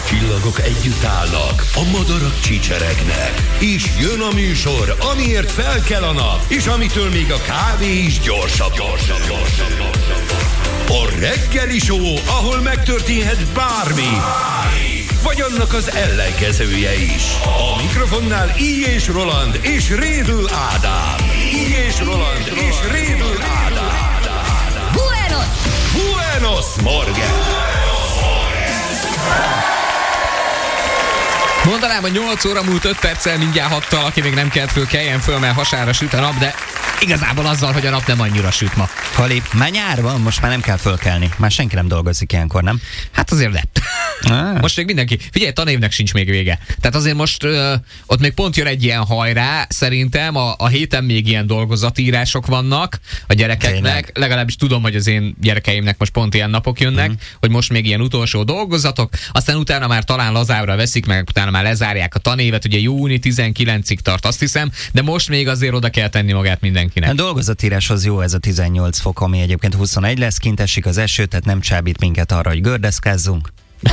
csillagok együtt állnak, a madarak csicseregnek, és jön a műsor, amiért fel kell a nap, és amitől még a kávé is gyorsabb. A Reggeli Show, ahol megtörténhet bármi, vagy annak az ellenkezője is. A mikrofonnál I. és Roland és Rédl Ádám. I. és Roland és Rédl Ádám. Buenos Morgen! Mondanám, hogy 8 óra múlt 5 perccel, mindjárt 6-tal, aki még nem kelt föl, keljen föl, mert hasára süt a nap, de igazából azzal, hogy a nap nem annyira süt ma. Hali, már nyár van, most már nem kell fölkelni. Már senki nem dolgozik ilyenkor, nem? Hát azért lett. Most még mindenki. Figyelj, tanévnek sincs még vége. Tehát azért most ott még pont jön egy ilyen hajrá, szerintem a héten még ilyen dolgozatírások vannak a gyerekeknek. Tényleg? Legalábbis tudom, hogy az én gyerekeimnek most pont ilyen napok jönnek, hogy most még ilyen utolsó dolgozatok, aztán utána már talán lazábbra veszik, meg utána már lezárják a tanévet, ugye júni 19-ig tart, azt hiszem, de most még azért oda kell tenni magát mindenkinek. A dolgozatíráshoz jó ez a 18 fok, ami egyébként 21 lesz, kint esik az eső, tehát nem csábít minket arra, hogy gördeszkázzunk.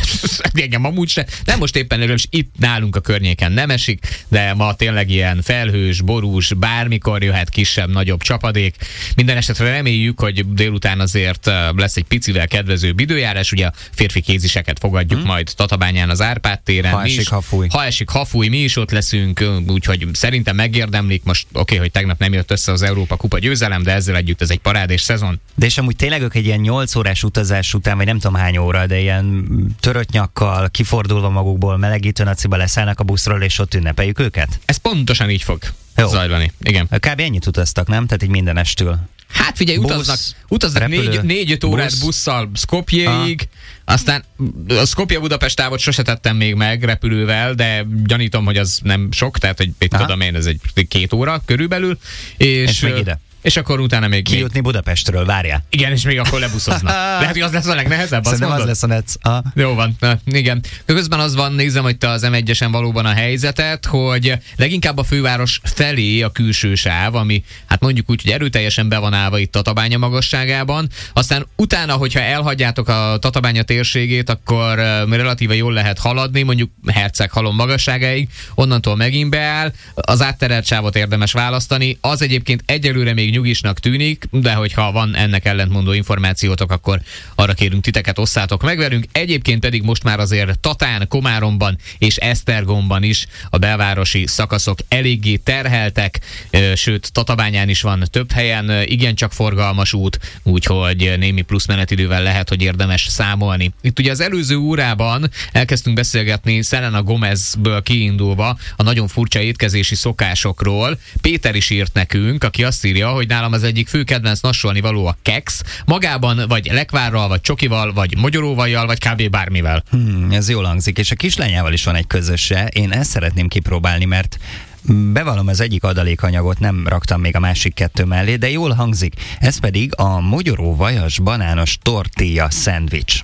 Igen, amúgy se. Nem, most éppen erős, itt nálunk a környéken nem esik, de ma tényleg ilyen felhős, borús, bármikor jöhet kisebb, nagyobb csapadék. Minden esetre reméljük, hogy délután azért lesz egy picivel kedvezőbb időjárás. Ugye a férfi kéziseket fogadjuk majd Tatabányán az Árpád téren. Ha esik, ha fúj, mi is ott leszünk, úgyhogy szerintem megérdemlik. Most oké, hogy tegnap nem jött össze az Európa Kupa győzelem, de ezzel együtt ez egy parádés szezon. De és amúgy tényleg ők egy ilyen 8 órás utazás után, vagy nem tudom hány óra, de ilyen törött nyakkal, kifordulva magukból, melegítő naciba leszállnak a buszról, és ott ünnepeljük őket? Ez pontosan így fog zajlani. Igen. Kb. Ennyit utaztak, nem? Tehát így mindenestől. Hát figyelj, utaznak 4-5 órát busszal Skopjéig, aztán a Skopje-Budapest távot sose tettem még meg repülővel, de gyanítom, hogy az nem sok, tehát hogy tudom én, ez egy 2 óra körülbelül. És még ide. És akkor utána még kijutni Budapestről, várjál. Igen, és még akkor lebuszoznak. Lehet, hogy az lesz a legnehezebb, azt mondod? Az lesz a netsz. Jó van, igen. Közben az van, nézem, hogy te az M1-esen valóban a helyzetet, hogy leginkább a főváros felé a külső sáv, ami hát mondjuk úgy, hogy erőteljesen be van állva itt Tatabánya magasságában. Aztán utána, hogyha elhagyjátok a Tatabánya térségét, akkor relatíve jól lehet haladni, mondjuk Herceghalom magasságáig, onnantól megint beáll. Az átterelt sávot érdemes választani. Az egyébként egyelőre még nyugisnak tűnik, de hogyha van ennek ellentmondó információtok, akkor arra kérünk titeket, osszátok meg velünk. Egyébként pedig most már azért Tatán, Komáromban és Esztergomban is a belvárosi szakaszok eléggé terheltek, sőt Tatabányán is van több helyen igencsak forgalmas út, úgyhogy némi plusz menetidővel lehet, hogy érdemes számolni. Itt ugye az előző órában elkezdtünk beszélgetni Selena Gomezből kiindulva a nagyon furcsa étkezési szokásokról. Péter is írt nekünk, aki azt írja, hogy nálam az egyik fő kedvenc nassolni való a keksz, magában vagy lekvárral, vagy csokival, vagy mogyoróvajjal, vagy kb. Bármivel. Ez jól hangzik, és a kislányával is van egy közöse. Én ezt szeretném kipróbálni, mert bevallom, az egyik adalékanyagot nem raktam még a másik 2 mellé, de jól hangzik. Ez pedig a mogyoróvajas banános tortilla szendvics.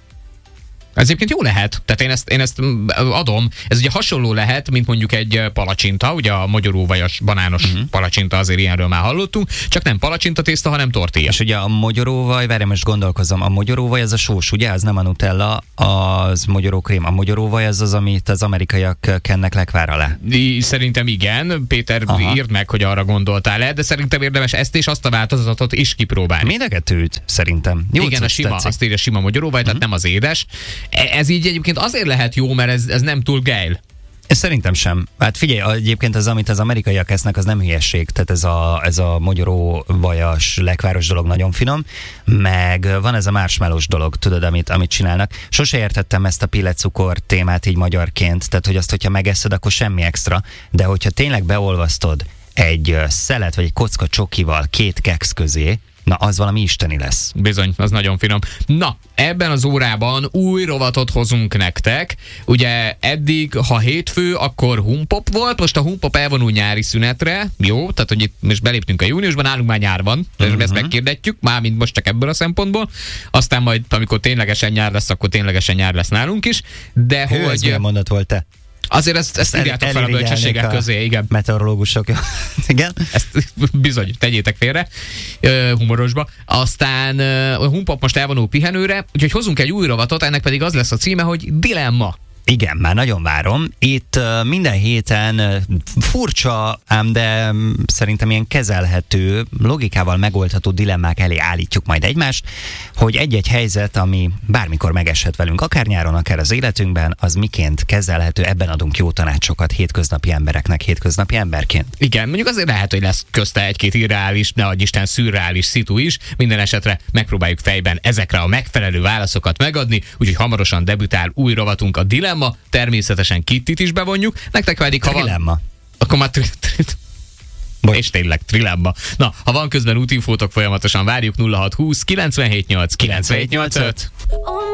Ez egyébként jó lehet, tehát én ezt adom. Ez ugye hasonló lehet, mint mondjuk egy palacsinta, ugye a mogyoróvajas banános palacsinta, azért ilyenről már hallottunk, csak nem palacsinta tészta, hanem tortilla. És ugye a mogyoróvaj, várj, most gondolkozom, a mogyoróvaj az a sós, ugye? Az nem a Nutella, az mogyorókrém. A mogyoróvaj az, amit az amerikaiak kennek lekvár alá. Szerintem igen, Péter írd meg, hogy arra gondoltál-e, de szerintem érdemes ezt és azt a változatot is kipróbálni. Mind a kettőt, szerintem. Jó, igen, a sima, tetszik. Azt írja sima mogyoróvaj, tehát nem az édes. Ez így egyébként azért lehet jó, mert ez nem túl gejl. Ez szerintem sem. Hát figyelj, egyébként az, amit az amerikaiak esznek, az nem hülyesség. Tehát ez a mogyoróvajas, lekváros dolog nagyon finom, meg van ez a marshmallows dolog, tudod, amit csinálnak. Sose értettem ezt a pillecukor témát így magyarként, tehát hogy azt, hogyha megeszed, akkor semmi extra, de hogyha tényleg beolvasztod egy szelet vagy egy kocka csokival 2 keksz közé, na, az valami isteni lesz. Bizony, az nagyon finom. Na, ebben az órában új rovatot hozunk nektek. Ugye eddig, ha hétfő, akkor Humpop volt, most a Humpop elvonul nyári szünetre. Jó, tehát hogy itt most beléptünk a júniusban, nálunk már nyár van, ezt megkérdetjük, már mint most csak ebből a szempontból. Aztán majd, amikor ténylegesen nyár lesz, akkor ténylegesen nyár lesz nálunk is. De hogy... Ez milyen mondat volt te? Azért ezt írjátok fel a bölcsességek közé, igen. Meteorológusok, igen. Ezt bizony, tegyétek félre, humorosba. Aztán a Humpop most elvonul pihenőre, úgyhogy hozunk egy új rovatot, ennek pedig az lesz a címe, hogy Dilemma. Igen, már nagyon várom. Itt minden héten furcsa, ám de szerintem ilyen kezelhető, logikával megoldható dilemmák elé állítjuk majd egymást, hogy egy-egy helyzet, ami bármikor megeshet velünk, akár nyáron, akár az életünkben, az miként kezelhető, ebben adunk jó tanácsokat hétköznapi embereknek, hétköznapi emberként. Igen, mondjuk azért lehet, hogy lesz közte egy-két irreális, ne adj Isten, szürreális szitu is, minden esetre megpróbáljuk fejben ezekre a megfelelő válaszokat megadni, úgyhogy hamarosan debütál új rovatunk, a Dilemma, természetesen Kittit is bevonjuk, nektek pedig ha van... Akkor már és tényleg trilemma. Na, ha van közben útinfótok, folyamatosan várjuk 0620 978 975.